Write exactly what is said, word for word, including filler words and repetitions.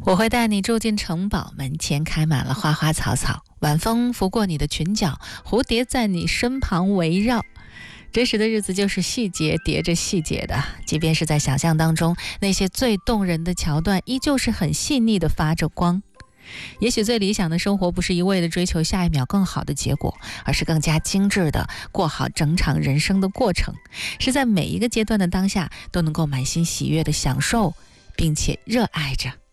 我会带你住进城堡，门前开满了花花草草，晚风拂过你的裙角，蝴蝶在你身旁围绕。真实的日子就是细节叠着细节的，即便是在想象当中，那些最动人的桥段依旧是很细腻的发着光。也许最理想的生活不是一味的追求下一秒更好的结果，而是更加精致的过好整场人生的过程，是在每一个阶段的当下都能够满心喜悦的享受并且热爱着。